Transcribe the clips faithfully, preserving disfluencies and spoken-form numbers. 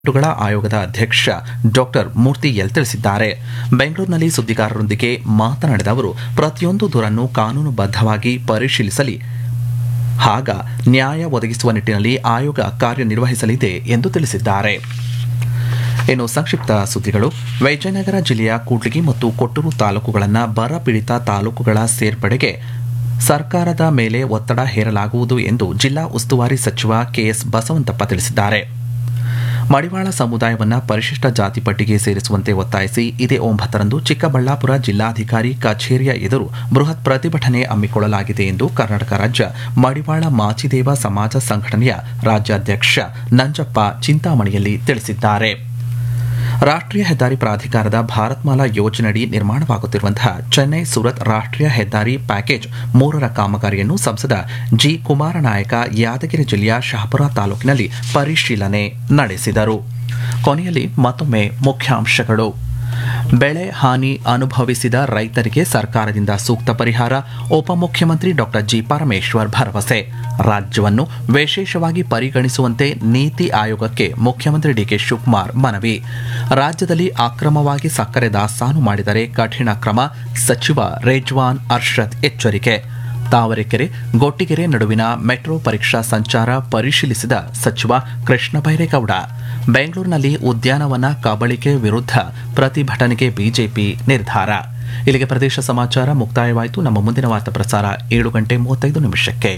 ಗಳ ಆಯೋಗದ ಅಧ್ಯಕ್ಷ ಡಾಕ್ಟರ್ ಮೂರ್ತಿ ಎಲ್ ತಿಳಿಸಿದ್ದಾರೆ. ಬೆಂಗಳೂರಿನಲ್ಲಿ ಸುದ್ದಿಗಾರರೊಂದಿಗೆ ಮಾತನಾಡಿದ ಅವರು, ಪ್ರತಿಯೊಂದು ದೂರನ್ನು ಕಾನೂನುಬದ್ಧವಾಗಿ ಪರಿಶೀಲಿಸಲಿ ಹಾಗ ನ್ಯಾಯ ಒದಗಿಸುವ ನಿಟ್ಟಿನಲ್ಲಿ ಆಯೋಗ ಕಾರ್ಯನಿರ್ವಹಿಸಲಿದೆ ಎಂದು ತಿಳಿಸಿದ್ದಾರೆ. ಇನ್ನು ಸಂಕ್ಷಿಪ್ತ ಸುದ್ದಿಗಳು. ವಿಜಯನಗರ ಜಿಲ್ಲೆಯ ಕೂಡ್ಲಿಗಿ ಮತ್ತು ಕೊಟ್ಟೂರು ತಾಲೂಕುಗಳನ್ನು ಬರ ಪೀಡಿತ ತಾಲೂಕುಗಳ ಸೇರ್ಪಡೆಗೆ ಸರ್ಕಾರದ ಮೇಲೆ ಒತ್ತಡ ಹೇರಲಾಗುವುದು ಎಂದು ಜಿಲ್ಲಾ ಉಸ್ತುವಾರಿ ಸಚಿವ ಕೆಎಸ್ ಬಸವಂತಪ್ಪ ತಿಳಿಸಿದ್ದಾರೆ. ಮಡಿವಾಳ ಸಮುದಾಯವನ್ನು ಪರಿಶಿಷ್ಟ ಜಾತಿ ಪಟ್ಟಿಗೆ ಸೇರಿಸುವಂತೆ ಒತ್ತಾಯಿಸಿ ಇದೇ ಒಂಬತ್ತರಂದು ಚಿಕ್ಕಬಳ್ಳಾಪುರ ಜಿಲ್ಲಾಧಿಕಾರಿ ಕಚೇರಿಯ ಎದುರು ಬೃಹತ್ ಪ್ರತಿಭಟನೆ ಹಮ್ಮಿಕೊಳ್ಳಲಾಗಿದೆ ಎಂದು ಕರ್ನಾಟಕ ರಾಜ್ಯ ಮಡಿವಾಳ ಮಾಚಿದೇವ ಸಮಾಜ ಸಂಘಟನೆಯ ರಾಜ್ಯಾಧ್ಯಕ್ಷ ನಂಜಪ್ಪ ಚಿಂತಾಮಣಿಯಲ್ಲಿ ತಿಳಿಸಿದ್ದಾರೆ. ರಾಷ್ಟ್ರೀಯ ಹೆದ್ದಾರಿ ಪ್ರಾಧಿಕಾರದ ಭಾರತ್ಮಾಲಾ ಯೋಜನೆಯಡಿ ನಿರ್ಮಾಣವಾಗುತ್ತಿರುವಂತಹ ಚೆನ್ನೈ ಸೂರತ್ ರಾಷ್ಟ್ರೀಯ ಹೆದ್ದಾರಿ ಪ್ಯಾಕೇಜ್ ಮೂರರ ಕಾಮಗಾರಿಯನ್ನು ಸಂಸದ ಜಿ ಕುಮಾರನಾಯಕ ಯಾದಗಿರಿ ಜಿಲ್ಲೆಯ ಶಹಾಪುರ ತಾಲೂಕಿನಲ್ಲಿ ಪರಿಶೀಲನೆ ನಡೆಸಿದರು. ಕೊನೆಯಲ್ಲಿ ಮತ್ತೊಮ್ಮೆ ಮುಖ್ಯಾಂಶಗಳು. ಬೆಳೆ ಹಾನಿ ಅನುಭವಿಸಿದ ರೈತರಿಗೆ ಸರ್ಕಾರದಿಂದ ಸೂಕ್ತ ಪರಿಹಾರ, ಉಪಮುಖ್ಯಮಂತ್ರಿ ಡಾಕ್ಟರ್ ಜಿ ಪರಮೇಶ್ವರ್ ಭರವಸೆ. ರಾಜ್ಯವನ್ನು ವಿಶೇಷವಾಗಿ ಪರಿಗಣಿಸುವಂತೆ ನೀತಿ ಆಯೋಗಕ್ಕೆ ಮುಖ್ಯಮಂತ್ರಿ ಡಿಕೆ ಶಿವಕುಮಾರ್ ಮನವಿ. ರಾಜ್ಯದಲ್ಲಿ ಅಕ್ರಮವಾಗಿ ಸಕ್ಕರೆ ದಾಸ್ತಾನು ಮಾಡಿದರೆ ಕಠಿಣ ಕ್ರಮ, ಸಚಿವ ರೇಜ್ವಾನ್ ಅರ್ಷದ್ ಎಚ್ಚರಿಕೆ. ತಾವರೆಕೆರೆ ಗೊಟ್ಟಿಗೆರೆ ನಡುವಿನ ಮೆಟ್ರೋ ಪರೀಕ್ಷಾ ಸಂಚಾರ ಪರಿಶೀಲಿಸಿದ ಸಚಿವ ಕೃಷ್ಣ ಬೈರೇಗೌಡ. ಬೆಂಗಳೂರಿನಲ್ಲಿ ಉದ್ಯಾನವನ ಕಬಳಿಕೆ ವಿರುದ್ಧ ಪ್ರತಿಭಟನೆಗೆ ಬಿಜೆಪಿ ನಿರ್ಧಾರ. ಇಲ್ಲಿಗೆ ಪ್ರದೇಶ ಸಮಾಚಾರ ಮುಕ್ತಾಯವಾಯಿತು. ನಮ್ಮ ಮುಂದಿನ ವಾರ್ತಾ ಪ್ರಸಾರ ಏಳು ಗಂಟೆ ಮೂವತ್ತೈದು ನಿಮಿಷಕ್ಕೆ.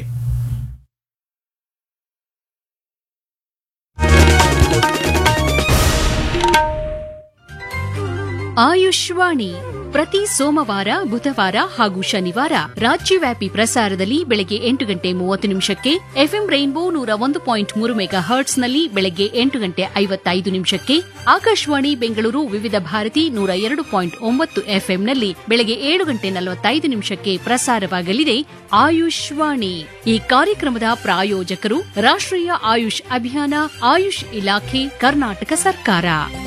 ಆಯುಷ್ವಾಣಿ ಪ್ರತಿ ಸೋಮವಾರ, ಬುಧವಾರ ಹಾಗೂ ಶನಿವಾರ ರಾಜ್ಯವ್ಯಾಪಿ ಪ್ರಸಾರದಲ್ಲಿ ಬೆಳಗ್ಗೆ ಎಂಟು ಗಂಟೆ ಮೂವತ್ತು ನಿಮಿಷಕ್ಕೆ, ಎಫ್ಎಂ ರೈನ್ಬೋ ನೂರ ಒಂದು ಪಾಯಿಂಟ್ ಮೂರು ಮೆಗಾ ಹರ್ಟ್ಸ್ನಲ್ಲಿ ಬೆಳಗ್ಗೆ ಎಂಟು ಗಂಟೆ ಐವತ್ತೈದು ನಿಮಿಷಕ್ಕೆ, ಆಕಾಶವಾಣಿ ಬೆಂಗಳೂರು ವಿವಿಧ ಭಾರತಿ ನೂರ ಎರಡು ಪಾಯಿಂಟ್ ಒಂಬತ್ತು ಎಫ್ಎಂನಲ್ಲಿ ಬೆಳಗ್ಗೆ ಏಳು ಗಂಟೆ ನಲವತ್ತೈದು ನಿಮಿಷಕ್ಕೆ ಪ್ರಸಾರವಾಗಲಿದೆ ಆಯುಷ್ವಾಣಿ. ಈ ಕಾರ್ಯಕ್ರಮದ ಪ್ರಾಯೋಜಕರು ರಾಷ್ಟ್ರೀಯ ಆಯುಷ್ ಅಭಿಯಾನ, ಆಯುಷ್ ಇಲಾಖೆ, ಕರ್ನಾಟಕ ಸರ್ಕಾರ.